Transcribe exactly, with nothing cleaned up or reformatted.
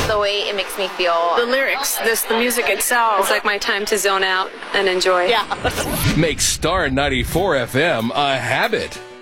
The way it makes me feel. The lyrics, this, the music itself. It's like my time to zone out and enjoy. Yeah. Make Star ninety-four F M a habit.